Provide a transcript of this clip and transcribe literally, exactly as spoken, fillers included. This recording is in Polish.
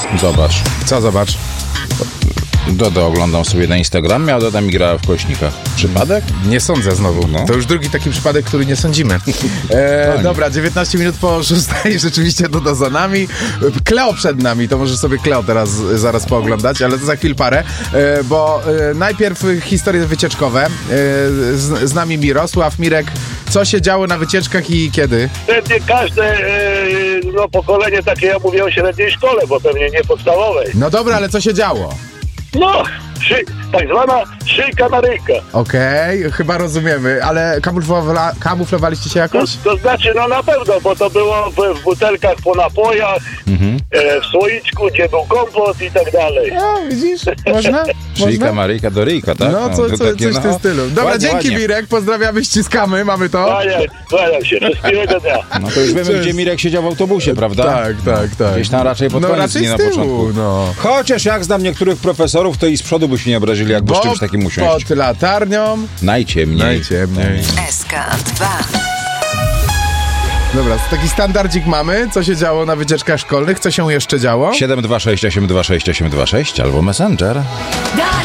Zobacz. Co zobacz? Dodę oglądam sobie na Instagramie, a Doda mi grała w kośnikach. Przypadek? Nie sądzę znowu. No. To już drugi taki przypadek, który nie sądzimy. E, Fajnie. dobra, dziewiętnaście minut po szóstej, rzeczywiście Doda za nami. Kleo przed nami, to możesz sobie Kleo teraz zaraz pooglądać, ale to za chwil parę, e, bo e, najpierw historie wycieczkowe. E, z, z nami Mirosław. Mirek, co się działo na wycieczkach i kiedy? Pewnie każde e, no, pokolenie takie, ja mówię o średniej szkole, bo pewnie nie podstawowej. No dobra, ale co się działo? No, szy, tak zwana szyjka na ryjka. Okej, chyba rozumiemy, ale kamuflowa- kamuflowaliście się To, jakoś? to znaczy, no na pewno, bo to było w, w butelkach po napojach, e, w słoiczku, gdzie był kompot i tak dalej. No, widzisz? Można? Szyjka Można? Maryjka do ryjka, tak? No, co, to co, takie, coś w tym no. stylu. Dobra, Ładnie, dzięki ładnie. Mirek, pozdrawiamy, ściskamy, mamy to. Kłaniam, kłaniam się, wszystkiego dnia. No to już wiemy, Cześć. gdzie Mirek siedział w autobusie, prawda? Tak, tak, tak. Gdzieś tam raczej pod no, koniec, raczej nie na z tyłu, początku. no. Chociaż jak znam niektórych profesorów, to i z przodu by się nie obrazili, jakby z czymś takim usiąść. pod latarnią. Najciemniej. Najciemniej. S K dwa. Dobra, taki standardzik mamy. Co się działo na wycieczkach szkolnych? Co się jeszcze działo? siedem dwa sześć osiem dwa sześć osiem dwa sześć albo Messenger.